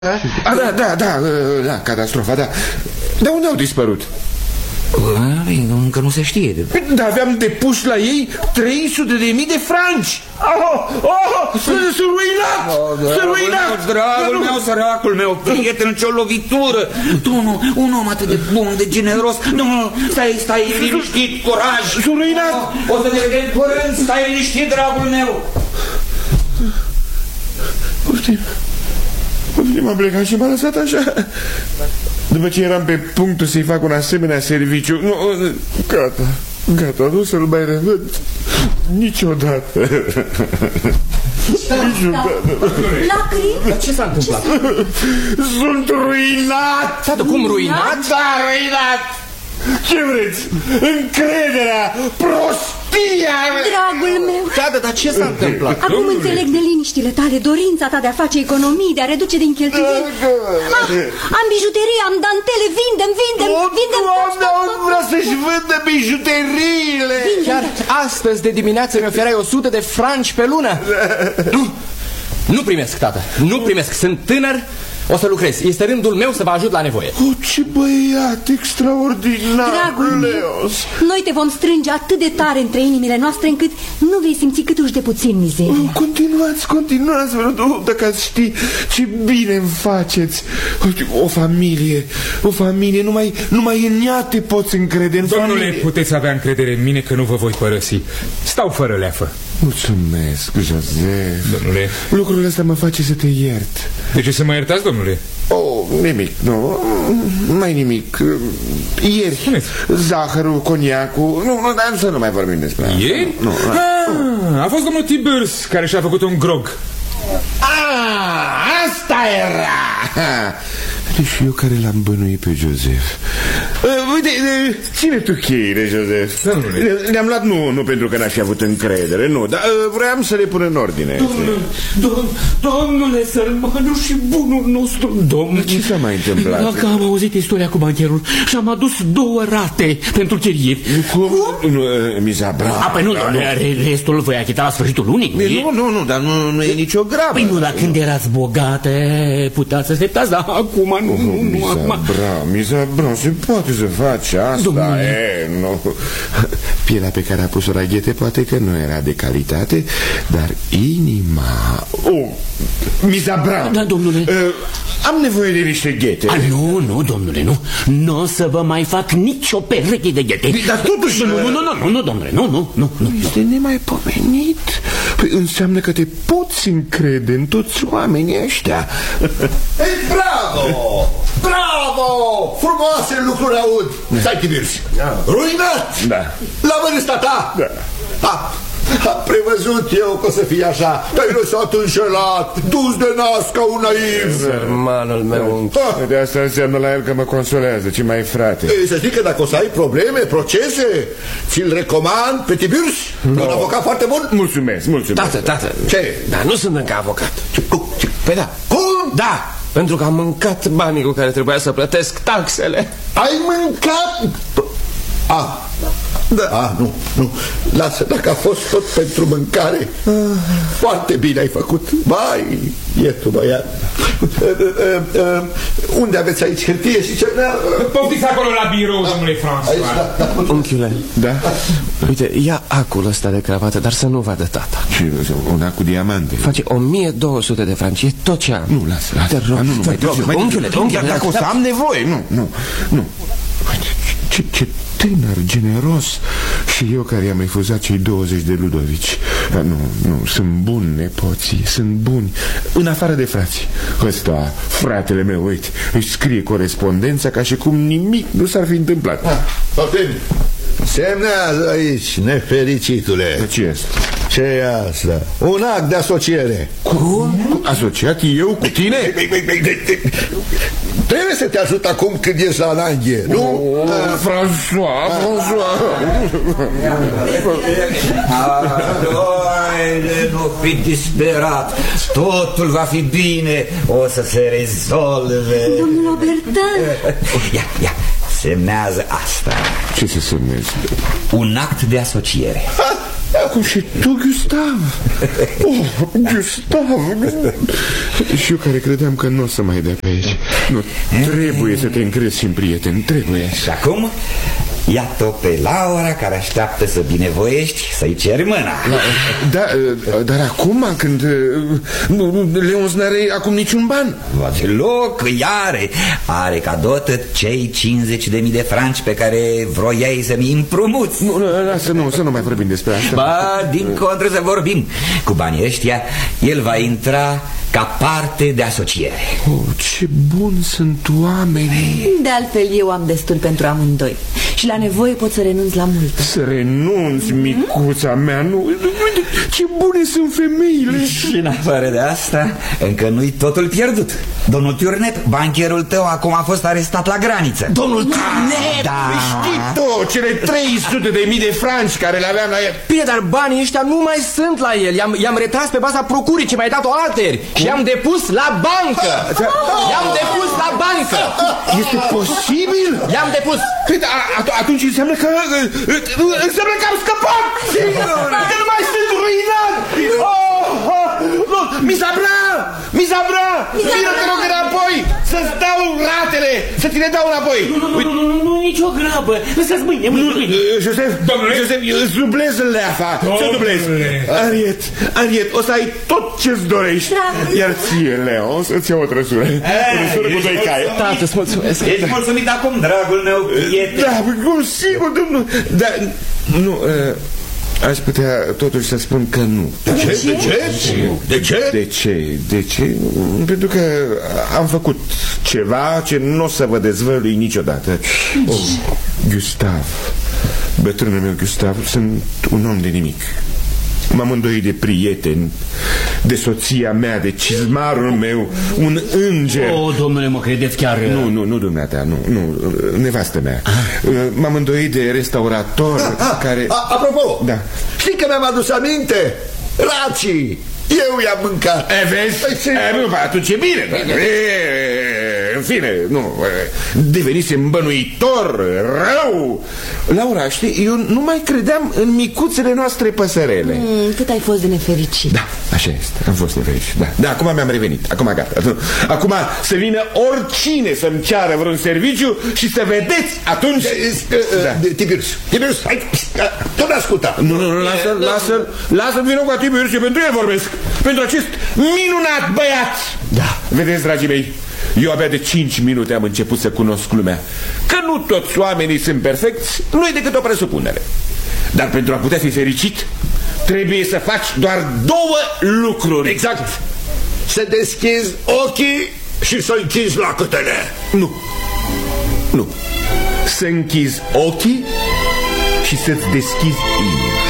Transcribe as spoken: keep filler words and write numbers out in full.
A, da, da, da, da, catastrofa, da. Dar unde au dispărut? Încă nu se știe. Dar aveam depus la ei trei sute de mii de franci. Oh, oh, s-a ruinat! S-a ruinat! Dragul meu, săracul meu, prieten, ce-o lovitură! Tu, un om atât de bun, de generos. Nu, stai, stai, liniștit, curaj! S-a ruinat! O să ne vedem curând, stai liniștit, dragul meu! Poftim, poftim, am plecat și m-a lăsat așa. După ce eram pe punctul să-i fac un asemenea serviciu. Nu, gata, gata, nu să-l mai revăd niciodată. Niciodată. Lacrimi? Ce s-a întâmplat? Sunt ruinat! Tată, cum ruinat? Da, ruinat! Ce vreți? Încrederea, prostia! Dragul meu! Tată, dar ce s-a întâmplat? Acum înțeleg neliniștile tale, dorința ta de a face economii, de a reduce din cheltuieli. Ah, am bijuterii, am dantele, vindem, vindem, vindem. Doamne, vreau să-și vândă bijuteriile! Chiar astăzi de dimineață mi oferai o sută de franci pe lună? Nu, nu primesc, tată, nu primesc, sunt tânăr. O să lucrez. Este rândul meu să vă ajut la nevoie. Oh, ce băiat extraordinar! Dragul meu, noi te vom strânge atât de tare între inimile noastre încât nu vei simți cât uși de puțin mizerie. Continuați, continuați, oh, dacă ați ști ce bine îmi faceți. O familie, o familie, numai, numai în ea te poți încrede. În Domnule, familie. puteți avea încredere în mine că nu vă voi părăsi. Stau fără leafă. Mulțumesc, Joseph. Domnule, lucrul ăsta mă face să te iert. De ce să mă iertați, domnule? Oh, nimic, nu, mai nimic. Ieri, spuneți. Zahărul, coniacul. Nu, nu, dar să nu mai vorbim despre asta. Ieri? Nu, nu, ah, a fost domnul Tiburce care și-a făcut un grog. Ah, asta era! Și eu care l-am bănuit pe Joseph. uh, Uite, uh, ține tu cheile, Joseph. Le-am luat nu, nu pentru că n-aș fi avut încredere, nu, dar uh, vreau să le pun în ordine. Domnule, dom, domnule sărmanul și bunul nostru, domnule. Ce s-a mai întâmplat? Dacă am auzit istoria cu bancherul și am adus două rate pentru chirieri. Cum? Nu, uh, miza bravo. A, păi nu, restul voi achita la sfârșitul lunii. Nu, nu, nu, dar nu, nu e nicio gravă. Păi nu, dar când erați bogate, puteați să așteptați, dar acum nu, nu, nu, miza acum... bravo, miza bravo, se poate să faci asta, Domnule. e, nu. Pielea pe care a pus-o la ghete poate că nu era de calitate, dar inima... Oh, miza bravo. Da, domnule. Uh, am nevoie de niște ghete. A, nu, nu, domnule, nu. Nu o să vă mai fac nici o pereche de ghete. Dar totuși... Nu, nu, nu, nu, nu, domnule, nu, nu, nu, nu. Este nemaipomenit. Păi înseamnă că te poți încrede în toți oamenii ăștia. Ei, bravo! Bravo! Frumoase lucruri aud. Stai, Tiburce. Ruinat! Da. La vârsta ta? Da. Ha, am prevăzut eu că o să fie așa. Te-ai lăsat înșelat, dus de nas ca un naiv. Sărmanul meu unchi. De asta înseamnă la el că mă consolează. Ce mai frate? Ei, să zic că dacă o să ai probleme, procese, ți-l recomand pe Tiburce. No. Un avocat foarte bun. Mulțumesc, mulțumesc. Tată, tată. Ce? Dar nu sunt încă avocat. Ce? Ce? Păi da. Cum? Da, pentru că am mâncat banii cu care trebuia să plătesc taxele. Ai mâncat? Ah, da. Ah, nu, nu. Lasă, dacă a fost tot pentru mâncare. Ah. Foarte bine ai făcut. Vai, iertul băiat. Unde aveți aici hârtie și cerneală? Poftiți acolo la birou, domnule François. Da, da. Unchiule, Da? uite, ia acul ăsta de cravată, dar să nu vadă tata. Și una cu diamante. Face o mie două sute de franci, e tot ce am. Nu, lasă, lasă. Te rog, nu, nu, mai te rog, târziu, mai unchiule, târziu. unchiule, Dacă o să am nevoie, nu, nu, nu. Ce, ce tânăr, generos. Și eu care i-am refuzat cei douăzeci de ludovici. Nu, nu, sunt buni nepoții, sunt buni. În afară de frații. Ăsta, fratele meu, uite, își scrie corespondența ca și cum nimic nu s-ar fi întâmplat. Poftim. Semnează aici, nefericitule. De ce este? Ce e asta? Un act de asociere. Cum? Asociat eu cu tine? Trebuie să te ajut acum când ești la ananghie, nu? Oh, François, François. Haide, nu fi disperat. Totul va fi bine. O să se rezolve. Domnul Obertan. Ia, ia, semnează asta. Ce se semneze? Un act de asociere. Acum și tu, Gustav. Oh, Gustav. Și eu care credeam că nu o să mai dea pe aici. Nu, trebuie să te încrezi și în prieten, trebuie. Și acum, iată pe Laura care așteaptă să binevoiești să-i ceri mâna. Da, dar acum când Leonț n-are acum niciun ban. Va deloc, îi are. Are ca dotă cei cincizeci de mii de franci pe care vroiai să-mi împrumuți. Nu, lasă, nu, să nu mai vorbim despre asta. Ba, din contră să vorbim. Cu banii ăștia, el va intra ca parte de asociere. Oh, ce buni sunt oamenii. De altfel, eu am destul pentru amândoi. Și la nevoie pot să renunț la mult. Să renunți, micuța mea, nu. Ce bune sunt femeile. Și în afară de asta, încă nu-i totul pierdut. Domnul Turnet, bancherul tău, acum a fost arestat la graniță. Domnul Turnet! Da. Știi tu, cele trei sute de mii de franci care le aveam la el. Bine, dar banii ăștia nu mai sunt la el. I-am retras pe baza procurii ce mi-ai dat-o alteri. Și i-am depus la bancă. I-am depus la bancă. Este posibil? I-am depus. Atunci înseamnă că înseamnă că am scăpat. Că nu mai sunt ruinat. Misabra! Misabra! Vină, te rog, înapoi! Să-ți dau ratele! Să ți le dau înapoi! Nu, nu, nu, nu, nu, nicio grabă! Lăsați mâine, mâine, mâine! Josef, Josef, îți dublez leafa! Ce dublez? Ariet, Ariet, o să ai tot ce-ți dorești! Iar ție, Leo, să-ți iau o trăsură! O trăsură cu doi cai! Tată, îți mulțumesc! Ești mulțumit acum, dragul meu prieten? Da, cum sigur, domnul! Dar, nu... Aș putea totuși să spun că nu. De ce? De ce? De ce? De ce? De ce? Pentru că am făcut ceva ce nu o să vă dezvălui niciodată. Oh, Gustav, bătrânul meu Gustav, sunt un om de nimic. M-am îndoit de prieteni, de soția mea, de cizmarul meu, un înger. O, domnule, mă credeți chiar... Nu, nu, nu dumneata, nu, nu, nevastă mea. M-am îndoit de restaurator a, a, care... a, Apropo, da. Știi că mi-am adus aminte? Racii! Eu i-am mâncat. E, vezi? E, nu, atunci e bine. E, în fine, nu. Devenise îmbănuitor, rău. Laura, știi, eu nu mai credeam în micuțele noastre păsărele. Mm, cât ai fost de nefericit. Da, așa este, am fost nefericit. Da, da, acum mi-am revenit, acum gata. Acum să vină oricine să-mi ceară vreun serviciu și să vedeți atunci... Da. Tiberius, Tiberius, hai, tu n-asculta. Nu, nu, nu, lasă-l, lasă-l, lasă-l vină cu Tiberius, eu pentru el vorbesc. Pentru acest minunat băiat. Da. Vedeți, dragii mei, eu abia de cinci minute am început să cunosc lumea. Că nu toți oamenii sunt perfecți, nu e decât o presupunere. Dar pentru a putea fi fericit, trebuie să faci doar două lucruri. Exact. Să deschizi ochii și să închizi lacătele. Nu. Nu. Să închizi ochii și să-ți deschizi inima.